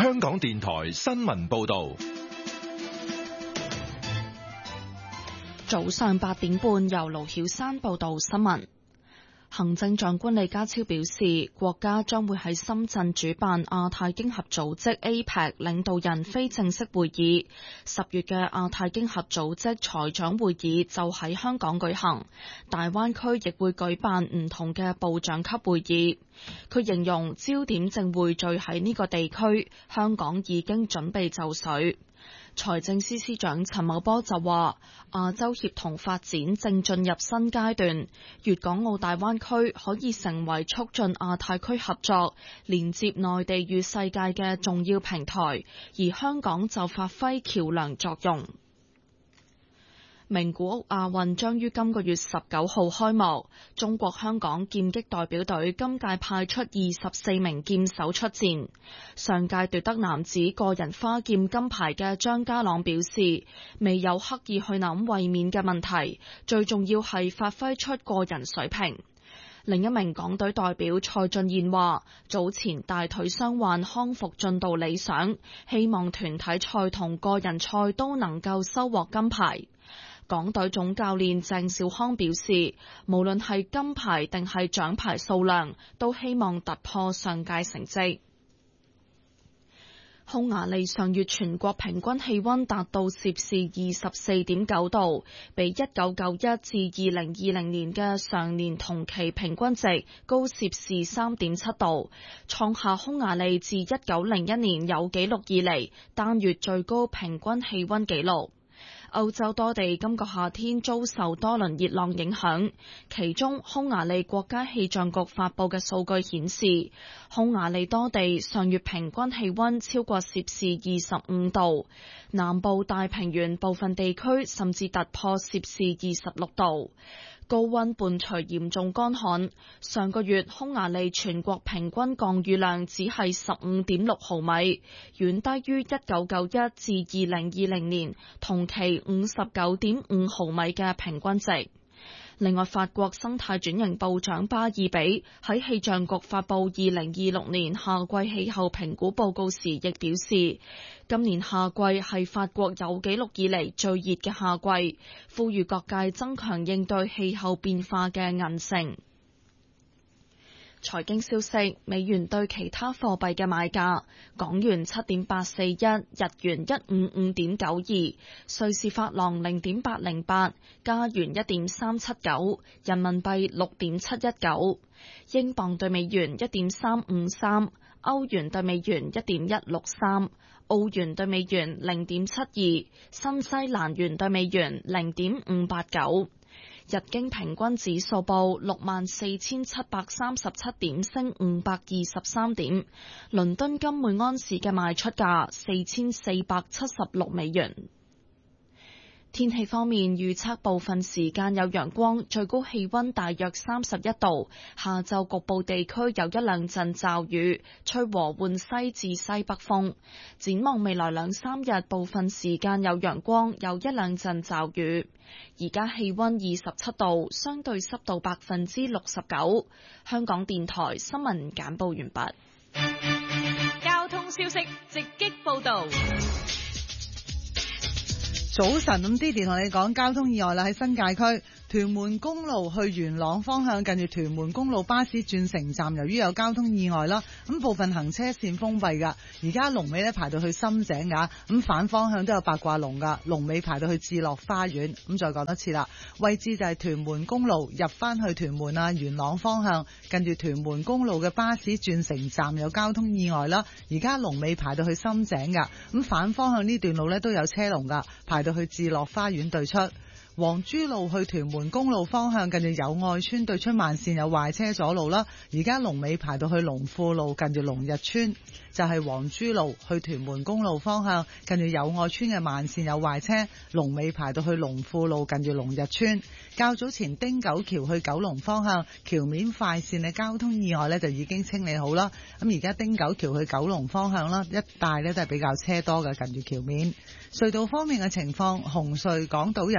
香港電台新聞報道。 早上8點半，由盧曉珊報道新聞。行政長官李家超表示，國家將會喺深圳主辦亞太經合組織 APEC 領導人非正式會議。10月嘅亞太經合組織財長會議就喺香港舉行，大灣區亦會舉辦唔同嘅部長級會議。佢形容焦點正匯聚喺呢個地區，香港已經準備就緒。財政司司長陳茂波就話，亞洲協同發展正進入新階段，粵港澳大灣區可以成為促進亞太區合作、連接內地與世界嘅重要平台，而香港就發揮橋樑作用。名古屋亞運將於今個月19號開幕，中國香港劍擊代表隊今屆派出24名劍手出戰。上屆奪得男子個人花劍金牌嘅張家朗表示，未有刻意去諗衛冕嘅問題，最重要係發揮出個人水平。另一名港隊代表蔡俊彥話，早前大腿傷患康復進度理想，希望團體賽同個人賽都能夠收穫金牌。港隊總教練鄭兆康表示，無論係金牌定係獎牌數量，都希望突破上屆成績。匈牙利上月全國平均氣溫達到攝氏24.9度，比1991至2020年嘅上年同期平均值高攝氏3.7度，創下匈牙利自1901年有紀錄以嚟單月最高平均氣溫紀錄。歐洲多地今個夏天遭受多輪熱浪影響，其中匈牙利國家氣象局發佈嘅數據顯示，匈牙利多地上月平均氣溫超過攝氏25度，南部大平原部分地區甚至突破攝氏26度。高溫伴隨嚴重乾旱，上個月匈牙利全國平均降雨量只係15.6毫米，遠低於1991至2020年同期59.5毫米嘅平均值。另外，法國生態轉型部長巴爾比喺氣象局發佈2026年夏季氣候評估報告時，亦表示，今年夏季係法國有紀錄以嚟最熱嘅夏季，呼籲各界增強應對氣候變化嘅韌性。財經消息，美元對其他貨幣嘅買價：港元7.841，日元155.92，瑞士法郎0.808，加元1.379，人民幣6.719，英鎊對美元1.353，歐元對美元1.163，澳元對美元0.72，新西蘭元對美元0.589。日經平均指數報64,737點，升523點。倫敦金每安士嘅賣出價4,476美元。天氣方面，預測部分時間有陽光，最高氣溫大約31度。下晝局部地區有一兩陣驟雨，吹和緩西至西北風。展望未來2-3日，部分時間有陽光，有一兩陣驟雨。而家氣溫27度，相對濕度69%。香港電台新聞簡報完畢。 交通消息直擊報道。 早晨，咁Didi同你講交通意外啦，喺新界區屯門公路去元朗方向，近住屯門公路巴士轉乘站，由於有交通意外啦，咁部分行車線封閉噶。而家龍尾咧排到去深井噶，咁反方向都有八卦龍噶，龍尾排到去智樂花園。咁再講多次啦，位置就係屯門公路入翻去屯門啊元朗方向，近住屯門公路嘅巴士轉乘站有交通意外啦。而家龍尾排到去深井噶，咁反方向呢段路咧都有車龍噶，排到去智樂花園對出。黃珠路去屯門公路方向，近住友愛村對出慢線有壞車阻路啦。而家龍尾排到去龍富路，近住龍日村。就係黃珠路去屯門公路方向，近住友愛村嘅慢線有壞車，龍尾排到去龍富路，近住龍日村。較早前汀九橋去九龍方向橋面快線嘅交通意外呢，就已經清理好啦。咁而家汀九橋去九龍方向啦，一帶呢都係比較車多嘅，近住橋面。隧道方面嘅情況，紅隧港島入口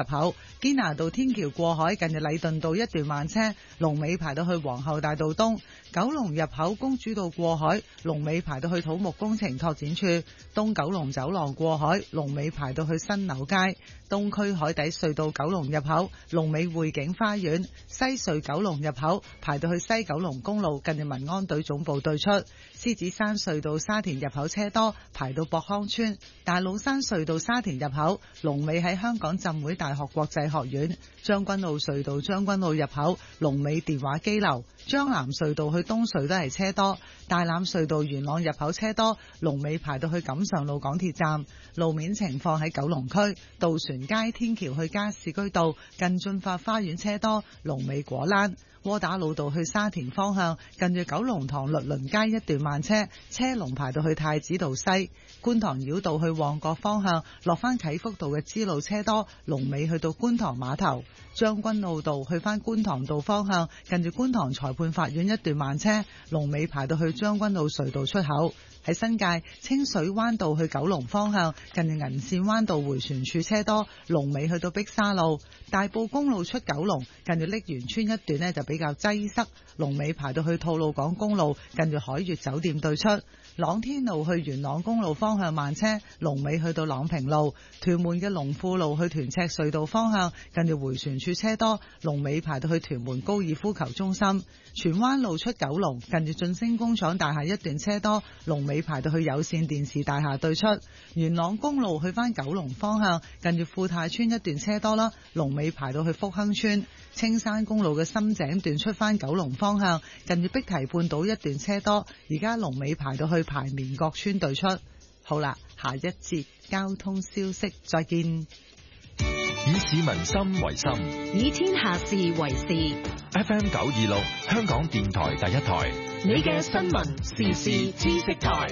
堅拿道天橋過海近住禮頓道一段慢車，龍尾排到去皇后大道東。九龍入口公主道過海，龍尾排到去土木工程拓展處。東九龍走廊過海，龍尾排到去新柳街。東區海底隧道九龍入口，龍尾匯景花園。西隧九龍入口排到去西九龍公路近住民安隊總部對出。獅子山隧道沙田入口車多，排到博康村。大老山隧道沙田入口，龍尾喺香港浸會大學國際學院。將軍澳隧道將軍澳入口，龍尾電話機樓。將藍隧道去東隧都係車多，大欖隧道元朗入口車多，龍尾排到去錦上路港鐵站。路面情況喺九龍區渡船街天橋去加士居道近駿發花園車多，龍尾果欄。窩打老道去沙田方向近住九龍塘律倫街一段慢車，車龍排到去太子道西。觀塘繞道去旺角方向落翻啟福道嘅支路車多，龍尾去到觀塘碼頭。將軍澳道去翻觀塘道方向近住觀塘裁判法院一段慢車，龍尾排到去將軍澳隧道出口。喺新界清水灣道去九龍方向近住銀線灣道迴旋處車多，龍尾去到碧沙路。大埔公路出九龍近住瀝源村一段呢就比較擠塞，龍尾排到去吐露港公路近住海悅酒店對出。朗天路去元朗公路方向慢車，龍尾去到朗屏路。屯門嘅龍富路去屯赤隧道方向近住迴旋處車多，龍尾排到去屯門高爾夫球中心。荃灣路出九龍近住晉升工廠大廈一段車多，龍尾排到去有線電視大廈對出。元朗公路去返九龍方向近住富泰村一段車多啦，龍尾排到去福亨村。青山公路嘅深井段出返九龍方向近住碧堤半島一段車多，而家龍尾排到去排棉角村對出。好啦，下一節交通消息再見。 以市民心為心， 以天下事為事。 FM 926香港電台第一台， 你嘅新聞時事知識台。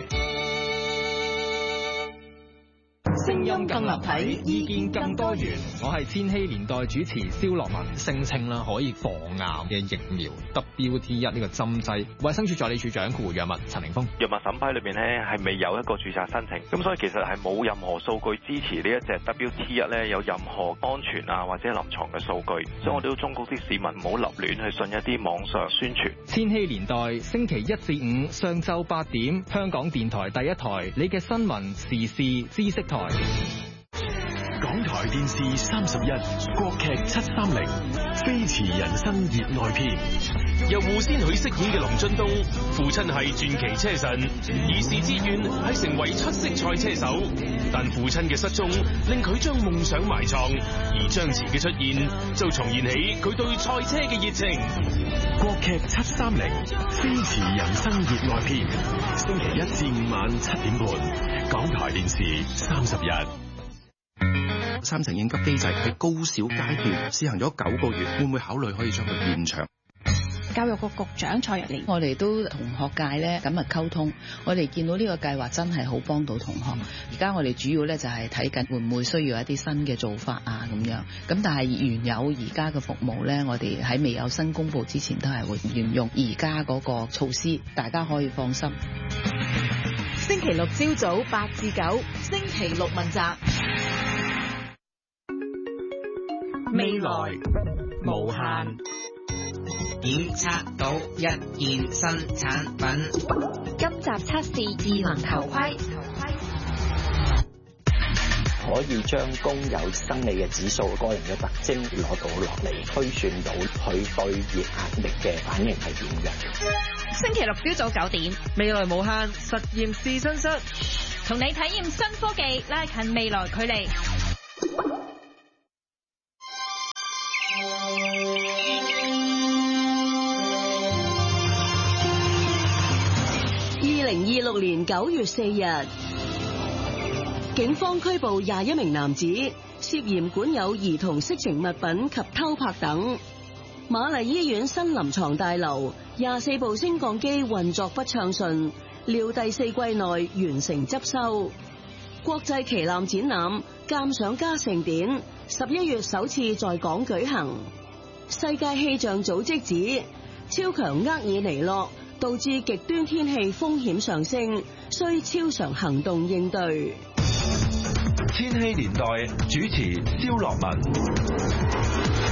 聲音更立體，意見更多元。我係千禧年代主持蕭樂文，聲稱啦可以防癌嘅疫苗 WT1 呢個針劑，衛生署助理署長顧藥物陳凌峰。 藥物審批裏邊咧係未有一個註冊申請，咁所以其實係冇任何數據支持呢一隻 WT1 咧有任何安全啊或者臨床嘅數據，所以我哋都忠告啲市民唔好立亂去信一啲網上宣傳。 千禧年代星期一至五上晝8點，香港電台第一台，你嘅新聞時事知識台。 港台電視31國劇730飛馳人生熱愛篇， 由胡先煦飾演嘅龍俊東，父親係傳奇車神，兒時志願係成為出色賽車手，但父親嘅失蹤令佢將夢想埋藏，而張弛嘅出現就重燃起佢對賽車嘅熱情。 國劇730飛馳人生熱愛篇，星期一至五晚7點半，港台電視31。 3層應急機制喺高小階段試行咗9個月，會唔會考慮可以將佢延長？ 教育局局長蔡若蓮，我哋都同學界咧緊密溝通，我哋見到呢個計劃真係好幫到同學。而家我哋主要咧就係睇緊會唔會需要一啲新嘅做法啊咁樣。咁但係原有而家嘅服務咧，我哋喺未有新公佈之前都係會沿用而家嗰個措施，大家可以放心。 星期六朝早8至9，星期六問責。 未來無限，檢測到一件新產品。 今集測試智能頭盔， 可以將工友生理嘅指數、個人嘅特徵攞到落嚟，推算到佢對熱壓力嘅反應係點樣。 星期六朝早9點， 未來無限實驗試身室， 同你體驗新科技，拉近未來距離。 2026年9月4日，警方拘捕21名男子，涉嫌管有兒童色情物品及偷拍等。瑪麗醫院新臨床大樓24部升降機運作不暢順，料第4季內完成執修。國際旗艦展覽鑑賞家盛典11月首次在港舉行。世界氣象組織指超強厄爾尼諾導致極端天氣風險上升，需超常行動應對。 千禧年代主持蕭樂文。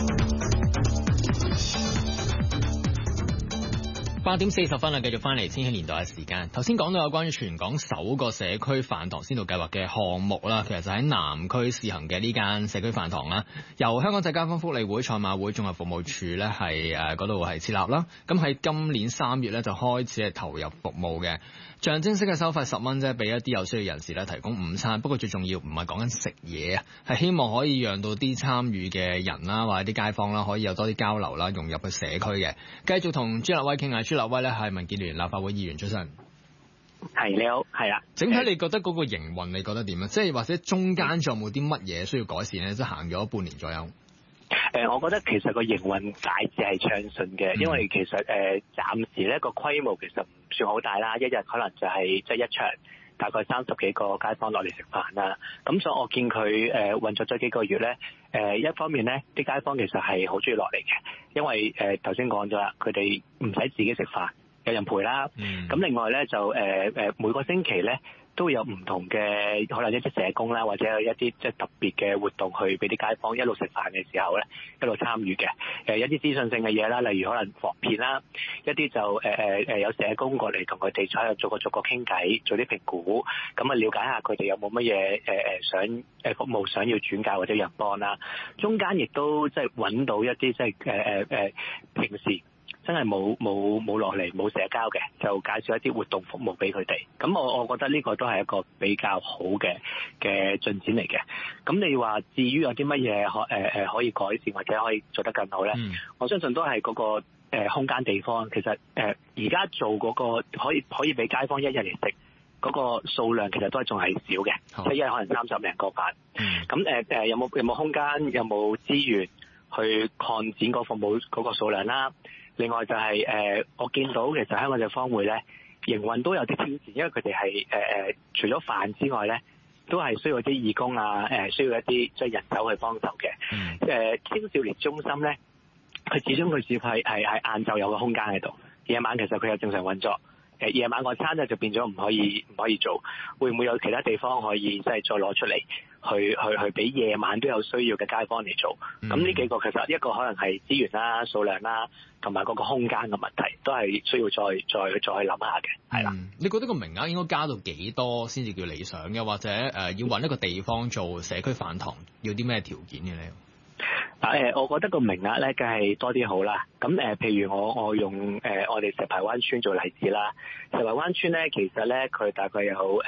8點40分啦，繼續翻嚟千禧年代嘅時間。頭先講到有關於全港首個社區飯堂先導計劃嘅項目啦，其實就喺南區試行嘅呢間社區飯堂啦，由香港仔街坊福利會賽馬會綜合服務處咧係嗰度係設立啦。咁喺今年3月咧就開始係投入服務嘅，象徵式嘅收費10蚊啫，俾一啲有需要人士咧提供午餐。不過最重要唔係講緊食嘢啊，係希望可以讓到啲參與嘅人啦，或者啲街坊啦，可以有多啲交流啦，融入去社區嘅。繼續同朱立威傾下。朱立威咧係民建聯立法會議員出身， 係你好，係啦。 整體你覺得嗰個營運你覺得點啊？即係或者中間仲有冇啲乜嘢需要改善咧？即係行咗半年左右。 我覺得其實個營運大致係暢順嘅，因為其實暫時咧個規模其實唔算好大啦，一日可能就係即係一場，大概30幾個街坊落嚟食飯啦。咁所以我見佢運作咗幾個月咧，一方面咧啲街坊其實係好中意落嚟嘅，因為頭先講咗啦，佢哋唔使自己食飯，有人陪啦。咁另外咧就每個星期咧都有唔同嘅可能一啲社工啦，或者有一啲即係特別嘅活動去俾啲街坊一路食飯嘅時候咧一路參與嘅。一啲資訊性嘅嘢啦，例如可能防騙啦，一啲就有社工過嚟同佢哋喺度逐個傾偈，做啲評估，咁啊了解下佢哋有冇乜嘢想服務想要轉介或者人幫啦。中間亦都即係揾到一啲即係平時真係冇落嚟冇社交嘅，就介紹一啲活動服務俾佢哋。咁我覺得呢個都係一個比較好嘅進展嚟嘅。咁你話至於有啲乜嘢可以改善或者可以做得更好咧？我相信都係嗰個空間地方。其實而家做嗰個可以俾街坊一日嚟食嗰個數量，其實都係仲係少嘅，即係一日可能30零個飯。咁有冇空間，有冇資源去擴展個服務嗰個數量啦？另外就係我見到其實香港社方會咧營運都有啲挑戰，因為佢哋係除咗飯之外咧，都係需要啲義工啊，需要一啲即係人手去幫手嘅。青少年中心咧，佢始終佢只係晏晝有個空間喺度，夜晚其實佢有正常運作。夜晚個餐咧就變咗唔可以做，會唔會有其他地方可以即係再攞出嚟去俾夜晚都有需要嘅街坊嚟做？咁呢幾個其實一個可能係資源啦、數量啦，同埋嗰個空間嘅問題，都係需要再諗下嘅，係啦。 你覺得個名額應該加到幾多先至叫理想嘅？或者要揾一個地方做社區飯堂，要啲咩條件嘅咧？ 我覺得個名額咧，梗係多啲好啦。咁譬如我用我哋石排灣村做例子啦。石排灣村咧，其實咧佢大概有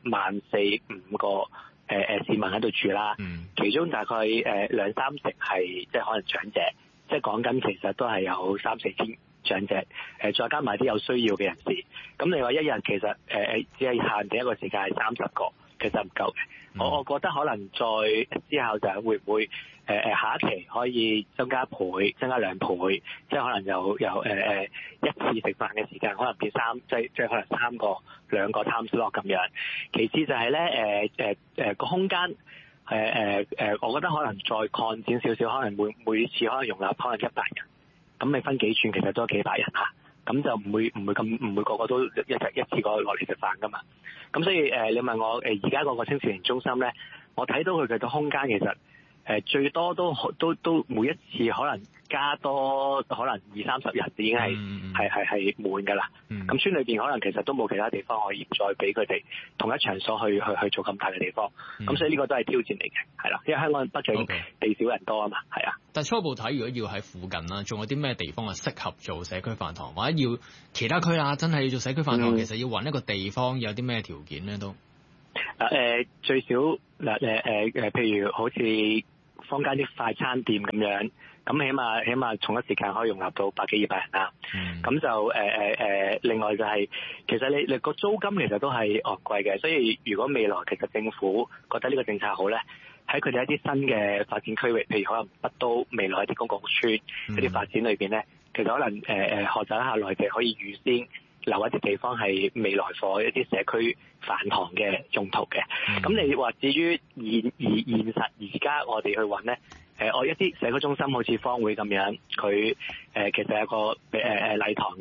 14500個市民喺度住啦。其中大概2-3成係即係可能長者，即係講緊其實都係有3-4千長者。再加埋啲有需要嘅人士。咁你話一日其實只係限定一個時間係30個，其實唔夠嘅。我覺得可能再之後就係會唔會下一期可以增加1倍、增加2倍，即係可能有一次食飯嘅時間可能變3，即係可能3個2個 time slot 咁樣。其次就係咧個空間我覺得可能再擴展少少，可能每次可能容納可能100人，咁你分幾串其實都有幾百人嚇。咁就唔會個個都一次過落嚟食飯噶嘛。咁所以你問我而家嗰個青少年中心咧，我睇到佢嘅空間其實最多都每一次可能加多可能20-30人已經係滿㗎啦。咁村裏邊可能其實都冇其他地方可以再俾佢哋同一場所去做咁大嘅地方。咁所以呢個都係挑戰嚟嘅，係啦，因為香港畢竟地少人多啊嘛，係啊。 但初步睇，如果要喺附近啦，仲有啲咩地方係適合做社區飯堂，或者要其他區啦，真係要做社區飯堂，其實要揾一個地方有啲咩條件咧都？ 最少譬如好似坊間啲快餐店咁樣，咁起碼同一時間可以容納到100幾200人啦。咁就另外就係其實你個租金其實都係昂貴嘅，所以如果未來其實政府覺得呢個政策好咧，喺佢哋一啲新嘅發展區域，譬如可能北都未來一啲公共屋邨一啲發展裏邊咧，其實可能學習一下內地可以預先留一啲地方係未來for一啲社區飯堂嘅用途嘅。咁你話至於現實而家我哋去揾咧，我一啲社區中心好似方會咁樣，佢其實有個禮堂嘅，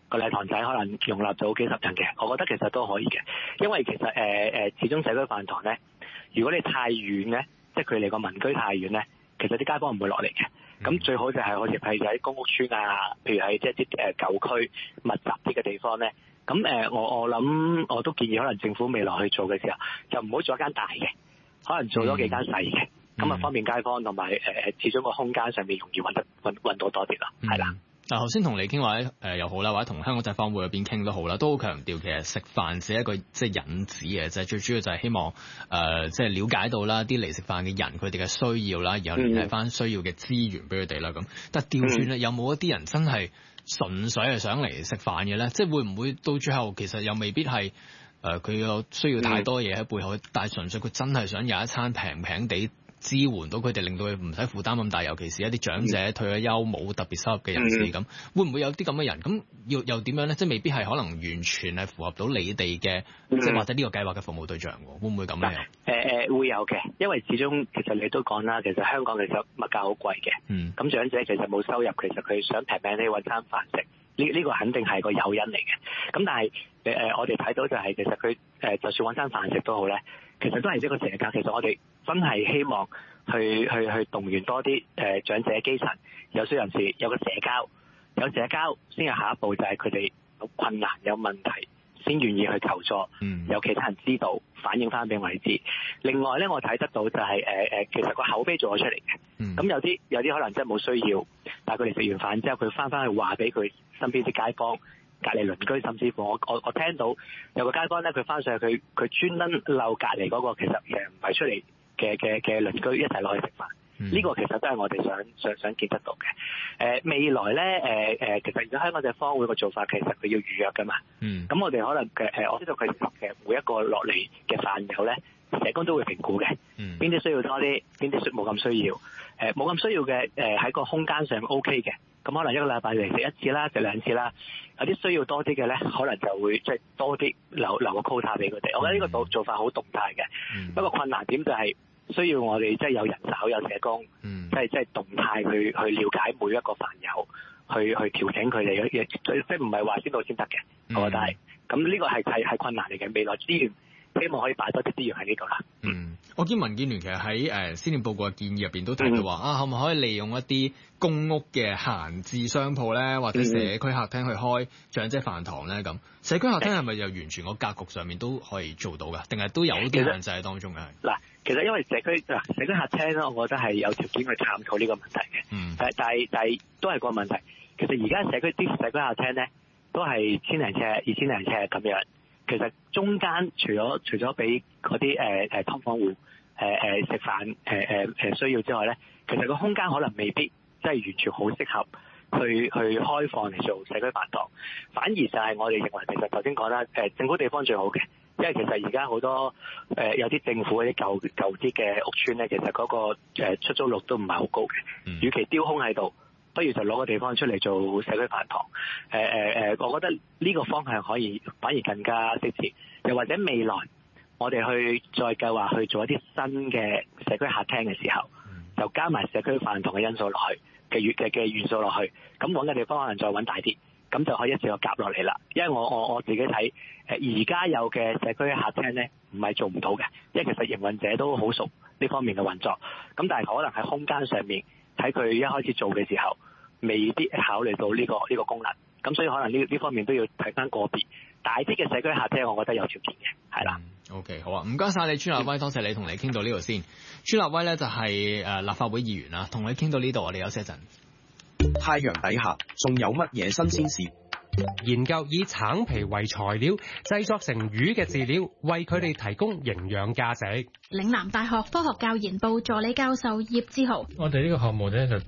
個禮堂仔可能容納到幾十人嘅，我覺得其實都可以嘅，因為其實始終社區飯堂咧，如果你太遠咧，即係佢離個民居太遠咧，其實啲街坊唔會落嚟嘅。咁最好就係好似譬如喺公屋村啊，譬如喺即係啲舊區密集啲嘅地方咧。咁我諗我都建議可能政府未來去做嘅時候，就唔好做一間大嘅，可能做多幾間細嘅，咁啊方便街坊同埋始終個空間上面容易揾到多啲啦，係啦。 嗱，頭先同你傾話又好啦，或者同香港製坊會嗰邊傾都好啦，都好強調其實食飯只係一個即係引子嘅，就係最主要就係希望即係了解到啦啲嚟食飯嘅人佢哋嘅需要啦，然後聯繫翻需要嘅資源俾佢哋啦咁。但係調轉咧，有冇一啲人真係純粹係想嚟食飯嘅咧？即係會唔會到最後其實又未必係佢有需要太多嘢喺背後，但係純粹佢真係想有一餐平平地支援到佢哋，令到佢唔使負擔咁大，尤其是一啲長者退咗休冇特別收入嘅人士咁，會唔會有啲咁嘅人？咁又點樣咧？即係未必係可能完全係符合到你哋嘅，即係或者呢個計劃嘅服務對象喎？會唔會咁樣？ 會有嘅，因為始終其實你都講啦，其實香港其實物價好貴嘅，咁長者其實冇收入，其實佢想平平地揾餐飯食，呢個肯定係個誘因嚟嘅。咁但係我哋睇到就係其實佢就算揾餐飯食都好咧，其實都係一個社交。其實我哋真係希望去動員多啲長者基層有需要人士有個社交，有社交先有下一步，就係佢哋有困難有問題先願意去求助，有其他人知道反映翻俾我哋知。另外咧，我睇得到就係其實個口碑做咗出嚟嘅。咁有啲可能真係冇需要，但係佢哋食完飯之後，佢翻去話俾佢身邊啲街坊、隔離鄰居，甚至乎我聽到有個街坊咧，佢翻上去佢專登漏隔離嗰個，其實唔係出嚟嘅鄰居一齊落去食飯。呢個其實都係我哋想見得到嘅。未來咧其實而家香港製坊會個做法，其實佢要預約㗎嘛。咁我哋可能我知道佢其實每一個落嚟嘅飯友咧，社工都會評估嘅，邊啲需要多啲，邊啲冇咁需要。冇咁需要嘅喺個空間上 OK 嘅，咁可能一個禮拜嚟食一次啦，食兩次啦。有啲需要多啲嘅咧，可能就會即係多啲留個 quota 俾佢哋。我覺得呢個做法好動態嘅。不過困難點就係需要我哋即係有人手有社工，即係動態去了解每一個飯友，去調整佢哋嘅嘢，即係唔係話先到先得嘅。我覺得係咁，呢個係困難嚟嘅。未來資源希望可以擺多啲資源喺呢度啦。 我見民建聯其實喺施政報告嘅建議入邊都提到話可唔可以利用一啲公屋嘅閒置商鋪咧，或者社區客廳去開長者飯堂咧？咁社區客廳係咪又完全個格局上面都可以做到㗎？定係都有啲限制喺當中嘅？ 嗱，其實因為社區客廳咧，我覺得係有條件去探討呢個問題嘅。但係都係個問題。其實而家社區客廳咧都係千零尺、2000零尺咁樣。其實中間除咗俾嗰啲劏房戶食飯需要之外咧，其實個空間可能未必即係完全好適合去開放嚟做社區飯堂，反而就係我哋認為其實頭先講啦，政府地方最好嘅，因為其實而家好多有啲政府嗰啲舊啲嘅屋邨咧，其實嗰個出租率都唔係好高嘅，與其丟空喺度，不如就攞個地方出嚟做社區飯堂。我覺得呢個方向可以反而更加適切。又或者未來我哋去再計劃去做一啲新嘅社區客廳嘅時候，就加埋社區飯堂嘅因素落去嘅元素落去，咁揾嘅地方可能再揾大啲，咁就可以一次過夾落嚟啦。因為我自己睇而家有嘅社區客廳咧，唔係做唔到嘅，因為其實營運者都好熟呢方面嘅運作。咁但係可能喺空間上面睇佢一開始做嘅時候，未必考慮到呢個功能。咁所以可能呢方面都要睇翻個別大啲嘅社區客廳，我覺得有條件嘅，係啦。 OK， 好啊，唔該晒你，朱立威，多謝你同你傾到呢度先。朱立威咧就係立法會議員啦，同你傾到呢度，我哋休息一陣。 太陽底下仲有乜嘢新鮮事？ 研究以橙皮為材料製作成魚嘅飼料，為佢哋提供營養價值。 嶺南大學科學教研部助理教授葉志豪， 我哋呢個項目咧就